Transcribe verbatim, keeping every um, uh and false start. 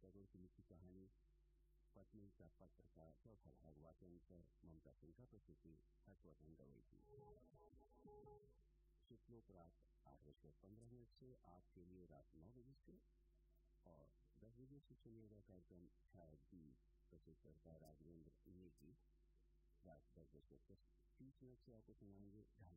टैगोर की लिखी कहानी पत्नी का पत्र का चौथा भाग वाचन पर ममता सिंह का प्रस्तुति हर्षवर्धन गवई की। शुक्लोक रात आठ बजकर पंद्रह मिनट से आपके लिए रात नौ बजे से और दस बजे से सुनिएगा कार्यक्रम शायद भी प्रस्तुत करता राघवेंद्र नेगी। रात दस बजकर तीस मिनट से आपको सुनाएंगे ढाई